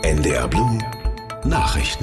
NDR Blue Nachrichten.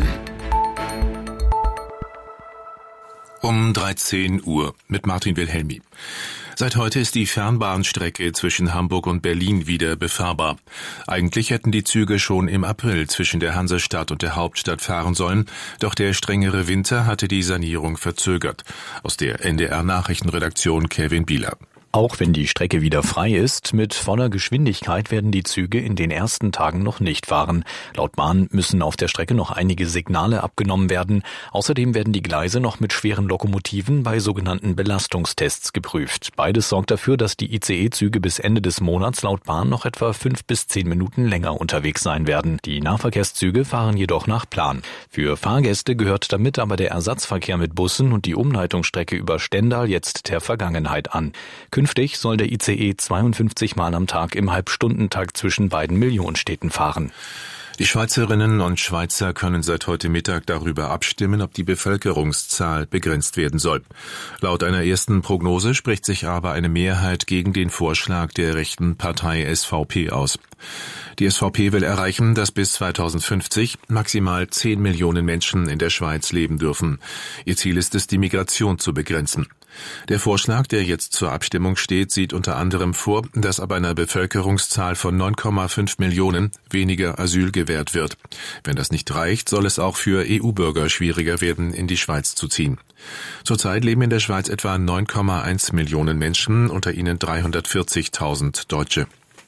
Um 13 Uhr mit Martin Wilhelmi. Seit heute ist die Fernbahnstrecke zwischen Hamburg und Berlin wieder befahrbar. Eigentlich hätten die Züge schon im April zwischen der Hansestadt und der Hauptstadt fahren sollen, doch der strengere Winter hatte die Sanierung verzögert. Aus der NDR-Nachrichtenredaktion Kevin Bieler. Auch wenn die Strecke wieder frei ist, mit voller Geschwindigkeit werden die Züge in den ersten Tagen noch nicht fahren. Laut Bahn müssen auf der Strecke noch einige Signale abgenommen werden. Außerdem werden die Gleise noch mit schweren Lokomotiven bei sogenannten Belastungstests geprüft. Beides sorgt dafür, dass die ICE-Züge bis Ende des Monats laut Bahn noch etwa 5 bis 10 Minuten länger unterwegs sein werden. Die Nahverkehrszüge fahren jedoch nach Plan. Für Fahrgäste gehört damit aber der Ersatzverkehr mit Bussen und die Umleitungsstrecke über Stendal jetzt der Vergangenheit an. Künftig soll der ICE 52 Mal am Tag im Halbstundentakt zwischen beiden Millionenstädten fahren. Die Schweizerinnen und Schweizer können seit heute Mittag darüber abstimmen, ob die Bevölkerungszahl begrenzt werden soll. Laut einer ersten Prognose spricht sich aber eine Mehrheit gegen den Vorschlag der rechten Partei SVP aus. Die SVP will erreichen, dass bis 2050 maximal 10 Millionen Menschen in der Schweiz leben dürfen. Ihr Ziel ist es, die Migration zu begrenzen. Der Vorschlag, der jetzt zur Abstimmung steht, sieht unter anderem vor, dass ab einer Bevölkerungszahl von 9,5 Millionen weniger Asyl gewährt wird. Wenn das nicht reicht, soll es auch für EU-Bürger schwieriger werden, in die Schweiz zu ziehen. Zurzeit leben in der Schweiz etwa 9,1 Millionen Menschen, unter ihnen 340.000 Deutsche.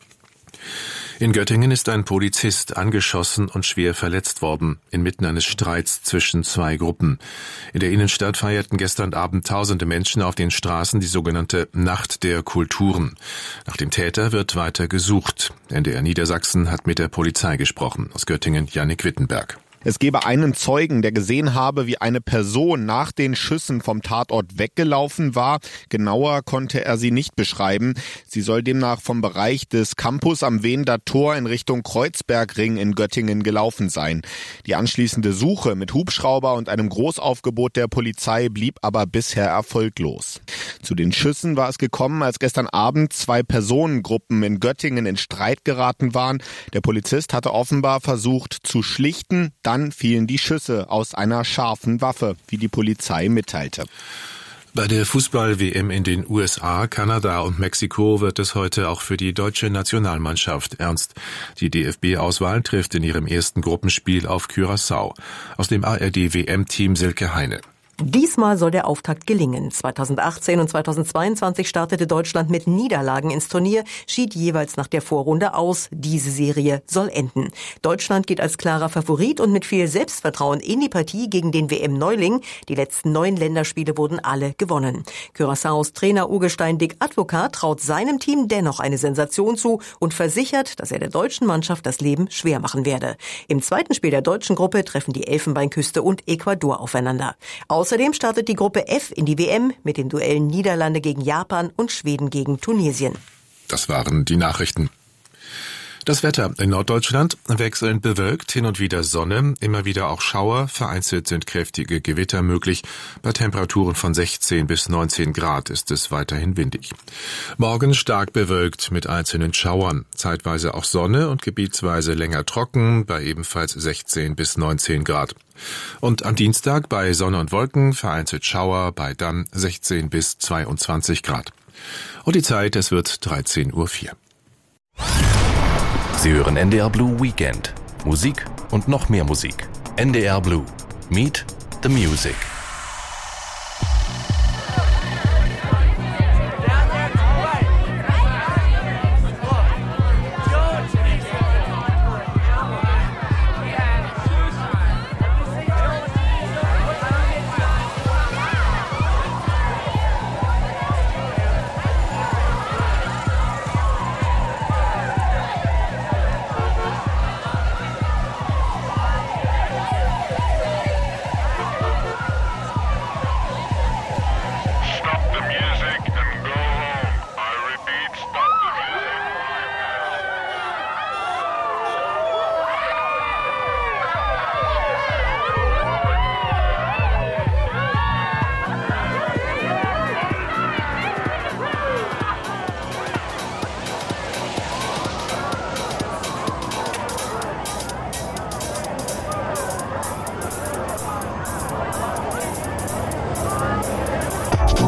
In Göttingen ist ein Polizist angeschossen und schwer verletzt worden, inmitten eines Streits zwischen zwei Gruppen. In der Innenstadt feierten gestern Abend tausende Menschen auf den Straßen die sogenannte Nacht der Kulturen. Nach dem Täter wird weiter gesucht. NDR Niedersachsen hat mit der Polizei gesprochen. Aus Göttingen Jannik Wittenberg. Es gebe einen Zeugen, der gesehen habe, wie eine Person nach den Schüssen vom Tatort weggelaufen war. Genauer konnte er sie nicht beschreiben. Sie soll demnach vom Bereich des Campus am Wehender Tor in Richtung Kreuzbergring in Göttingen gelaufen sein. Die anschließende Suche mit Hubschrauber und einem Großaufgebot der Polizei blieb aber bisher erfolglos. Zu den Schüssen war es gekommen, als gestern Abend zwei Personengruppen in Göttingen in Streit geraten waren. Der Polizist hatte offenbar versucht zu schlichten. Dann fielen die Schüsse aus einer scharfen Waffe, wie die Polizei mitteilte. Bei der Fußball-WM in den USA, Kanada und Mexiko wird es heute auch für die deutsche Nationalmannschaft ernst. Die DFB-Auswahl trifft in ihrem ersten Gruppenspiel auf Curaçao. Aus dem ARD-WM-Team Silke Heine. Diesmal soll der Auftakt gelingen. 2018 und 2022 startete Deutschland mit Niederlagen ins Turnier, schied jeweils nach der Vorrunde aus. Diese Serie soll enden. Deutschland geht als klarer Favorit und mit viel Selbstvertrauen in die Partie gegen den WM-Neuling. Die letzten 9 Länderspiele wurden alle gewonnen. Curaçaos Trainer Urgestein Dick Advocat traut seinem Team dennoch eine Sensation zu und versichert, dass er der deutschen Mannschaft das Leben schwer machen werde. Im zweiten Spiel der deutschen Gruppe treffen die Elfenbeinküste und Ecuador aufeinander. Außerdem startet die Gruppe F in die WM mit den Duellen Niederlande gegen Japan und Schweden gegen Tunesien. Das waren die Nachrichten. Das Wetter in Norddeutschland wechselnd bewölkt, hin und wieder Sonne, immer wieder auch Schauer, vereinzelt sind kräftige Gewitter möglich. Bei Temperaturen von 16 bis 19 Grad ist es weiterhin windig. Morgen stark bewölkt mit einzelnen Schauern, zeitweise auch Sonne und gebietsweise länger trocken, bei ebenfalls 16 bis 19 Grad. Und am Dienstag bei Sonne und Wolken vereinzelt Schauer, bei dann 16 bis 22 Grad. Und die Zeit, es wird 13:04 Uhr. Sie hören NDR Blue Weekend. Musik und noch mehr Musik. NDR Blue. Meet the Music.